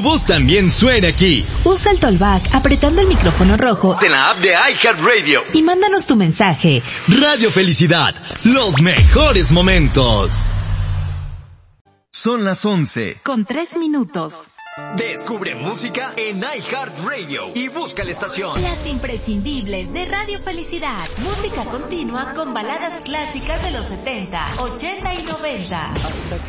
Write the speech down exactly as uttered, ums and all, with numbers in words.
voz también suene aquí. Usa el Tollback apretando el micrófono rojo de la app de iHeartRadio y mándanos tu mensaje. Radio Felicidad, los mejores momentos. Son las once. Con tres minutos. Descubre música en iHeartRadio y busca la estación. Las imprescindibles de Radio Felicidad. Música continua con baladas clásicas de los setenta, ochenta y noventa.